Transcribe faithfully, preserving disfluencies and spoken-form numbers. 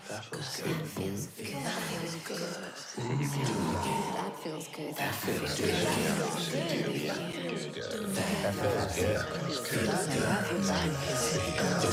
That feels good. That feels good. That feels good. That feels good. That feels good. That feels good. That feels good. That feels good.